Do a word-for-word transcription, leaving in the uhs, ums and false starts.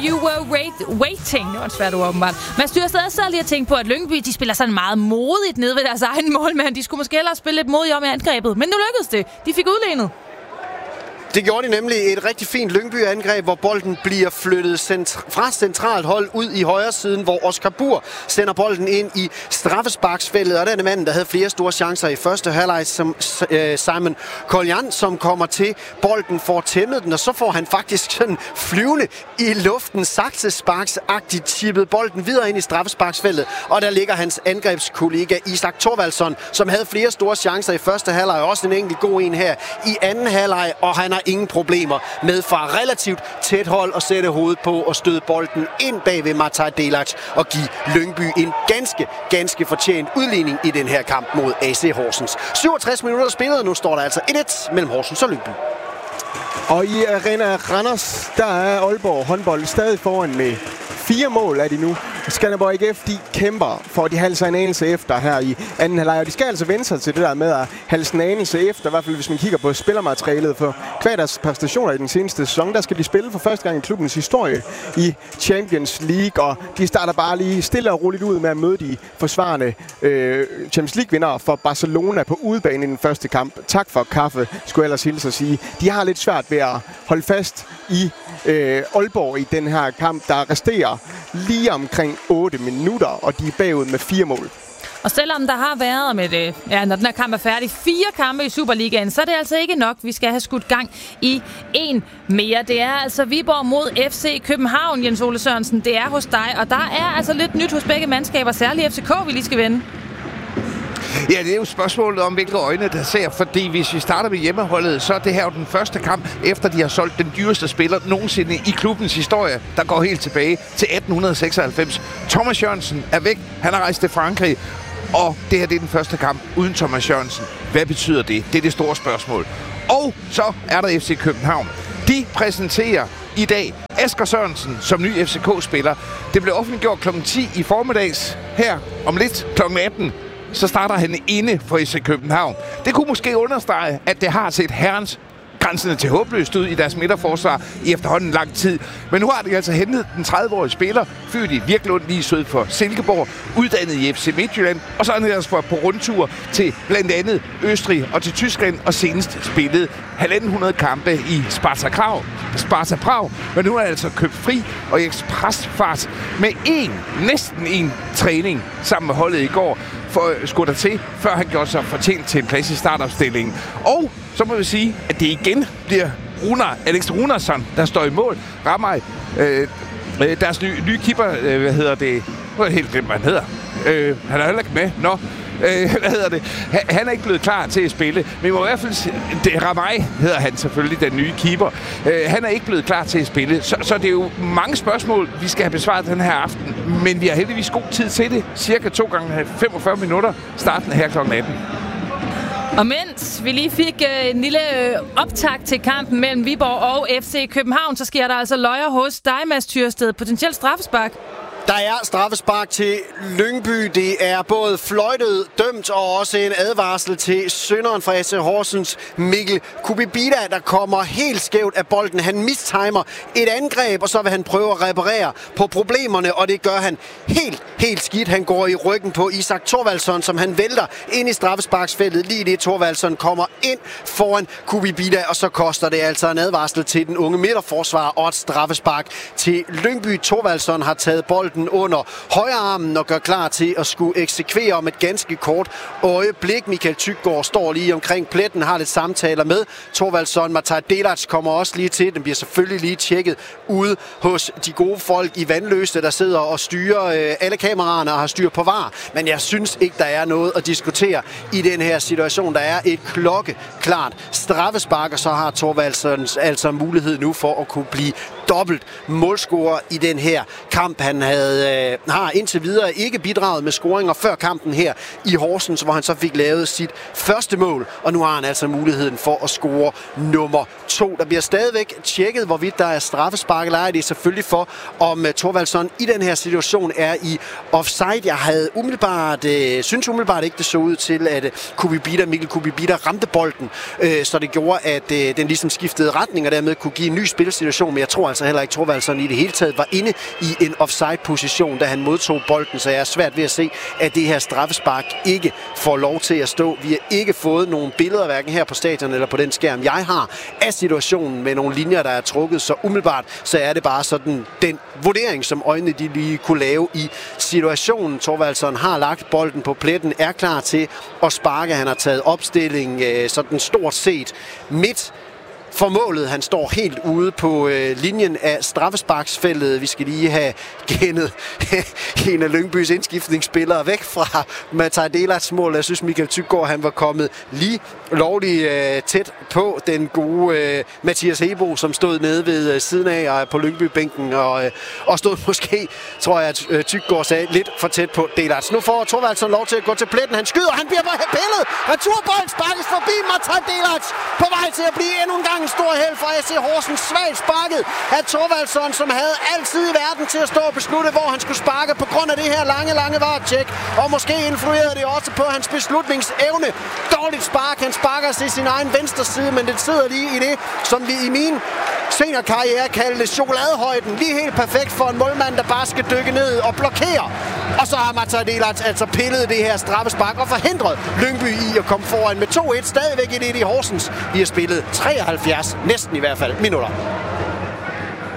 You Were wait- Waiting. Det var et svært ord, åbenbart. Man styrer stadig selv lige at tænke på, at Lyngby, de spiller sådan meget modigt nede ved deres egen målmand. De skulle måske ellers spille lidt modigt om i angrebet, men nu lykkedes det. De fik udlignet. Det gjorde de nemlig et rigtig fint Lyngby-angreb, hvor bolden bliver flyttet centra- fra centralt hold ud i højre siden, hvor Oscar Bur sender bolden ind i straffesparksfeltet. Og den er manden, der havde flere store chancer i første halvleg, som øh, Simon Koljan, som kommer til bolden, får tæmmet den, og så får han faktisk sådan flyvende i luften, saksesparksagtigt tippet bolden videre ind i straffesparksfeltet. Og der ligger hans angrebskollega Isak Thorvaldsson, som havde flere store chancer i første halvleg, og også en enkelt god en her i anden halvleg, og han har ingen problemer med fra relativt tæt hold at sætte hovedet på og støde bolden ind bag ved Mataj Delac og give Lyngby en ganske, ganske fortjent udligning i den her kamp mod A C Horsens. syvogtres minutter spillet, og nu står der altså et et mellem Horsens og Lyngby. Og i Arena Randers, der er Aalborg håndbold stadig foran med fire mål er de nu. Skanderborg I F, de kæmper for, at de halser en anelse efter her i anden halvleg. Og de skal altså vende sig til det der med at halse en anelse efter, i hvert fald hvis man kigger på spillermaterialet. For hver deres præstationer i den seneste sæson, der skal de spille for første gang i klubbens historie i Champions League. Og de starter bare lige stille og roligt ud med at møde de forsvarende øh, Champions League-vindere for Barcelona på udebane i den første kamp. Tak for kaffe, skulle jeg ellers hilse at sige. De har lidt svært ved at holde fast i øh, Aalborg i den her kamp, der resterer lige omkring otte minutter, og de er bagud med fire mål. Og selvom der har været med det, ja, når den her kamp er færdig, fire kampe i Superligaen, så er det altså ikke nok. Vi skal have skudt gang i en mere. Det er altså Viborg mod F C København, Jens Ole Sørensen. Det er hos dig, og der er altså lidt nyt hos begge mandskaber, særligt F C K, vi lige skal vende. Ja, det er jo spørgsmålet om, hvilke øjne der ser, fordi hvis vi starter med hjemmeholdet, så er det her jo den første kamp, efter de har solgt den dyreste spiller nogensinde i klubbens historie, der går helt tilbage til atten seksoghalvfems. Thomas Jørgensen er væk, han har rejst til Frankrig, og det her det er den første kamp uden Thomas Jørgensen. Hvad betyder det? Det er det store spørgsmål. Og så er der F C København. De præsenterer i dag Asger Sørensen som ny F C K-spiller. Det blev offentliggjort klokken ti i formiddags. Her om lidt klokken atten. Så starter han inde for F C København. Det kunne måske understrege, at det har set herrens grænsende til håbløst ud i deres midterforsvar i efterhånden lang tid. Men nu har de altså hentet den tredive-årige spiller, født i Virklund lige syd for Silkeborg, uddannet i F C Midtjylland, og så er han ellers på rundtur til blandt andet Østrig og til Tyskland, og senest spillet halvanden hundrede kampe i Sparta Prag. Sparta Prag, men nu er han altså købt fri og i ekspresfart med en, næsten en træning sammen med holdet i går, for skulle der til, før han gjorde sig fortjent til en plads i startopstillingen. Og så må vi sige, at det igen bliver Runar, Alex Runarsson, der står i mål. Ramaj, øh, deres nye, nye keeper, øh, hvad hedder det? Nu er jeg helt glemt, hvad han hedder. Øh, han er heller ikke med. Nå, øh, hvad hedder det? Han, han er ikke blevet klar til at spille, men i hvert fald, det, Ramaj hedder han selvfølgelig, den nye keeper. Øh, han er ikke blevet klar til at spille, så, så det er jo mange spørgsmål, vi skal have besvaret den her aften, men vi har heldigvis god tid til det. Cirka to gange femogfyrre minutter, starten her klokken atten. Og mens vi lige fik øh, en lille øh, optakt til kampen mellem Viborg og F C København, så sker der altså løjer hos dig, Mads Tyrsted. Potentielt straffespark. Der er straffespark til Lyngby. Det er både fløjtet, dømt og også en advarsel til synderen fra A C Horsens, Mikkel Kubibita, der kommer helt skævt af bolden. Han mistimer et angreb, og så vil han prøve at reparere på problemerne, og det gør han helt, helt skidt. Han går i ryggen på Isak Thorvaldsson, som han vælter ind i straffesparksfeltet. Lige det Thorvaldsson kommer ind foran Kubibita, og så koster det altså en advarsel til den unge midterforsvar og et straffespark til Lyngby. Thorvaldsson har taget bolden under højrearmen og gør klar til at skulle eksekvere om et ganske kort øjeblik. Michael Tyggaard står lige omkring pletten, har lidt samtaler med Thorvaldsson. Mataj Delac kommer også lige til. Den bliver selvfølgelig lige tjekket ude hos de gode folk i Vandløse, der sidder og styrer øh, alle kameraerne og har styr på var. Men jeg synes ikke, der er noget at diskutere i den her situation. Der er et klokkeklart straffespark, og så har Thorvaldsson altså mulighed nu for at kunne blive dobbelt målscorer i den her kamp. Han havde, øh, har indtil videre ikke bidraget med scoringer før kampen her i Horsens, hvor han så fik lavet sit første mål, og nu har han altså muligheden for at score nummer to. Der bliver stadigvæk tjekket, hvorvidt der er straffespark eller ej. Det er selvfølgelig for, om uh, Thorvaldsson i den her situation er i offside. Jeg havde umiddelbart, øh, synes umiddelbart ikke, det så ud til, at uh, Kubibita, Mikkel Kubibita ramte bolden, øh, så det gjorde, at øh, den ligesom skiftede retning, og dermed kunne give en ny spilsituation, men jeg tror altså heller ikke. Thorvaldsson i det hele taget var inde i en offside-position, da han modtog bolden, så jeg er svært ved at se, at det her straffespark ikke får lov til at stå. Vi har ikke fået nogen billeder, hverken her på stadion eller på den skærm, jeg har, af situationen med nogle linjer, der er trukket, så umiddelbart, så er det bare sådan den vurdering, som øjnene de lige kunne lave i situationen. Thorvaldsson har lagt bolden på pletten, er klar til at sparke. Han har taget opstilling øh, sådan stort set midt for målet. Han står helt ude på øh, linjen af straffesparksfeltet. Vi skal lige have gennet en af Lyngbys indskiftningsspillere væk fra Mataj Delats mål. Jeg synes, Michael Tyggaard, han var kommet lige lovligt øh, tæt på den gode øh, Mathias Hebo, som stod nede ved øh, siden af og på Lyngby-bænken og, øh, og stod måske, tror jeg, at øh, Tyggaard sagde, lidt for tæt på Delats. Nu får Thorvaldsson lov til at gå til pletten. Han skyder, han bliver bare pillet. Returbold sparkes forbi Mataj Delats på vej til at blive endnu en gang en stor held for F C Horsens. Svagt sparket af Thorvaldsson, som havde altid i verden til at stå og beslutte, hvor han skulle sparke på grund af det her lange, lange varetjek. Og måske influerede det også på hans beslutningsevne. Dårligt spark. Han sparker til sin egen venstre side, men det sidder lige i det, som vi i min seniorkarriere kaldte chokoladehøjden. Lige helt perfekt for en målmand, der bare skal dykke ned og blokere. Og så har Mataj Delats altså pillet det her straffespark og forhindret Lyngby i at komme foran med to et. Stadigvæk i det i Horsens. Vi har spillet treoghalvfjerds, næsten i hvert fald, minutter.